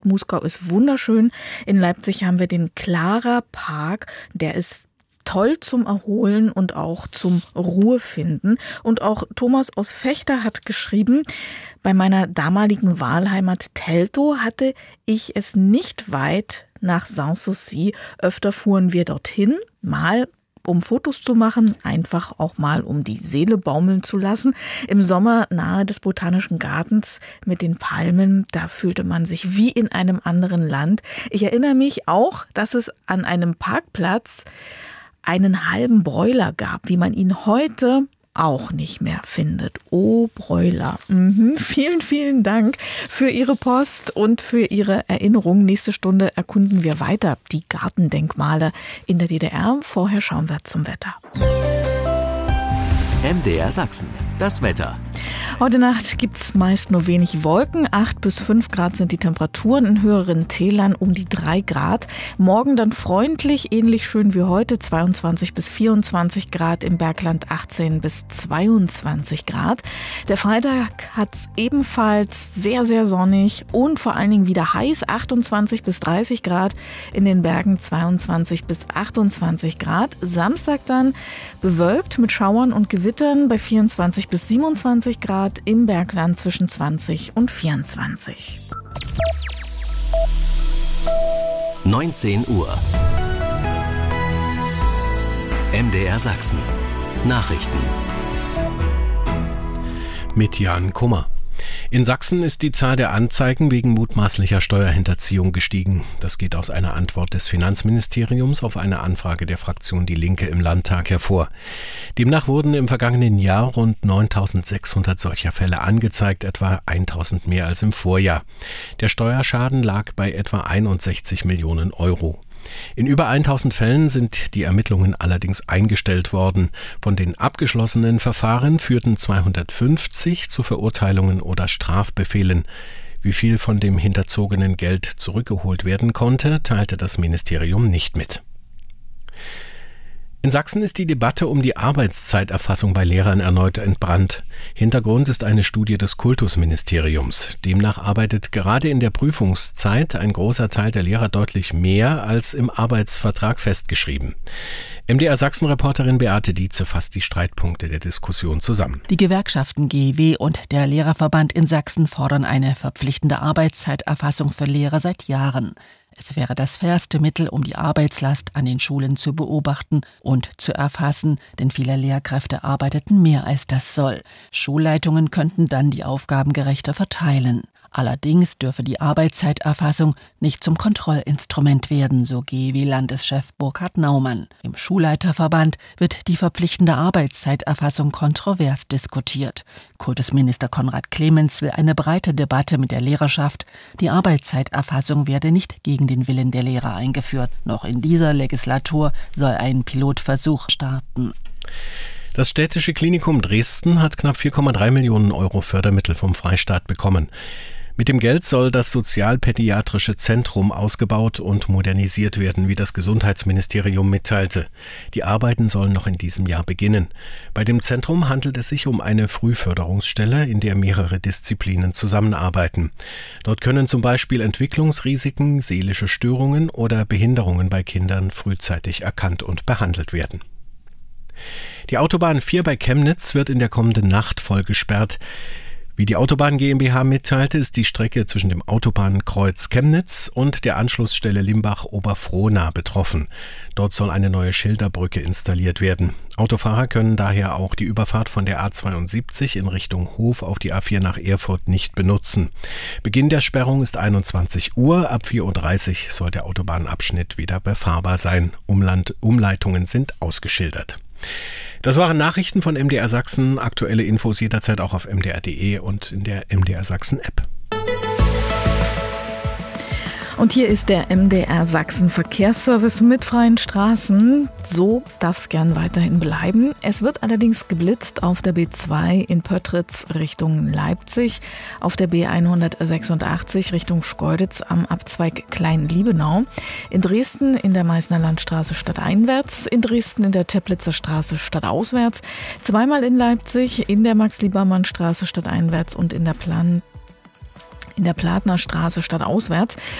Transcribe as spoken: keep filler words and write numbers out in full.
Muskau ist wunderschön. In Leipzig haben wir den Clara Park. Der ist toll zum Erholen und auch zum Ruhefinden. Und auch Thomas aus Vechta hat geschrieben, bei meiner damaligen Wahlheimat Teltow hatte ich es nicht weit nach Sanssouci. Öfter fuhren wir dorthin, mal um Fotos zu machen, einfach auch mal um die Seele baumeln zu lassen. Im Sommer nahe des Botanischen Gartens mit den Palmen, da fühlte man sich wie in einem anderen Land. Ich erinnere mich auch, dass es an einem Parkplatz einen halben Bräuler gab, wie man ihn heute auch nicht mehr findet. Oh, Bräuler. Mhm. Vielen, vielen Dank für Ihre Post und für Ihre Erinnerung. Nächste Stunde erkunden wir weiter die Gartendenkmale in der D D R. Vorher schauen wir zum Wetter. M D R Sachsen, das Wetter. Heute Nacht gibt es meist nur wenig Wolken. acht bis fünf Grad sind die Temperaturen, in höheren Tälern um die drei Grad. Morgen dann freundlich, ähnlich schön wie heute, zweiundzwanzig bis vierundzwanzig Grad, im Bergland achtzehn bis zweiundzwanzig Grad. Der Freitag hat es ebenfalls sehr, sehr sonnig und vor allen Dingen wieder heiß, achtundzwanzig bis dreißig Grad, in den Bergen zweiundzwanzig bis achtundzwanzig Grad. Samstag dann bewölkt mit Schauern und Gewittern bei vierundzwanzig bis siebenundzwanzig Grad, im Bergland zwischen zwanzig und vierundzwanzig. neunzehn Uhr. M D R Sachsen. Nachrichten. Mit Jan Kummer. In Sachsen ist die Zahl der Anzeigen wegen mutmaßlicher Steuerhinterziehung gestiegen. Das geht aus einer Antwort des Finanzministeriums auf eine Anfrage der Fraktion Die Linke im Landtag hervor. Demnach wurden im vergangenen Jahr rund neuntausendsechshundert solcher Fälle angezeigt, etwa eintausend mehr als im Vorjahr. Der Steuerschaden lag bei etwa einundsechzig Millionen Euro. In über tausend Fällen sind die Ermittlungen allerdings eingestellt worden. Von den abgeschlossenen Verfahren führten zweihundertfünfzig zu Verurteilungen oder Strafbefehlen. Wie viel von dem hinterzogenen Geld zurückgeholt werden konnte, teilte das Ministerium nicht mit. In Sachsen ist die Debatte um die Arbeitszeiterfassung bei Lehrern erneut entbrannt. Hintergrund ist eine Studie des Kultusministeriums. Demnach arbeitet gerade in der Prüfungszeit ein großer Teil der Lehrer deutlich mehr als im Arbeitsvertrag festgeschrieben. M D R Sachsen-Reporterin Beate Dietze fasst die Streitpunkte der Diskussion zusammen. Die Gewerkschaften G E W und der Lehrerverband in Sachsen fordern eine verpflichtende Arbeitszeiterfassung für Lehrer seit Jahren. Es wäre das fairste Mittel, um die Arbeitslast an den Schulen zu beobachten und zu erfassen, denn viele Lehrkräfte arbeiteten mehr als das soll. Schulleitungen könnten dann die Aufgaben gerechter verteilen. Allerdings dürfe die Arbeitszeiterfassung nicht zum Kontrollinstrument werden, so G E W-Landeschef Burkhard Naumann. Im Schulleiterverband wird die verpflichtende Arbeitszeiterfassung kontrovers diskutiert. Kultusminister Konrad Clemens will eine breite Debatte mit der Lehrerschaft. Die Arbeitszeiterfassung werde nicht gegen den Willen der Lehrer eingeführt. Noch in dieser Legislatur soll ein Pilotversuch starten. Das Städtische Klinikum Dresden hat knapp vier Komma drei Millionen Euro Fördermittel vom Freistaat bekommen. Mit dem Geld soll das sozialpädiatrische Zentrum ausgebaut und modernisiert werden, wie das Gesundheitsministerium mitteilte. Die Arbeiten sollen noch in diesem Jahr beginnen. Bei dem Zentrum handelt es sich um eine Frühförderungsstelle, in der mehrere Disziplinen zusammenarbeiten. Dort können zum Beispiel Entwicklungsrisiken, seelische Störungen oder Behinderungen bei Kindern frühzeitig erkannt und behandelt werden. Die Autobahn vier bei Chemnitz wird in der kommenden Nacht voll gesperrt. Wie die Autobahn GmbH mitteilte, ist die Strecke zwischen dem Autobahnkreuz Chemnitz und der Anschlussstelle Limbach-Oberfrohna betroffen. Dort soll eine neue Schilderbrücke installiert werden. Autofahrer können daher auch die Überfahrt von der A zweiundsiebzig in Richtung Hof auf die A vier nach Erfurt nicht benutzen. Beginn der Sperrung ist einundzwanzig Uhr. Ab vier Uhr dreißig soll der Autobahnabschnitt wieder befahrbar sein. Umland- Umleitungen sind ausgeschildert. Das waren Nachrichten von M D R Sachsen. Aktuelle Infos jederzeit auch auf m d r punkt d e und in der M D R Sachsen App. Und hier ist der M D R Sachsen Verkehrsservice mit freien Straßen. So darf es gern weiterhin bleiben. Es wird allerdings geblitzt auf der B zwei in Pöttritz Richtung Leipzig, auf der B hundertsechsundachtzig Richtung Schkeuditz am Abzweig Klein-Liebenau, in Dresden in der Meißner Landstraße stadteinwärts, in Dresden in der Teplitzer Straße stadtauswärts, zweimal in Leipzig in der Max-Liebermann-Straße stadteinwärts und in der Plan in der Platner Straße stadtauswärts.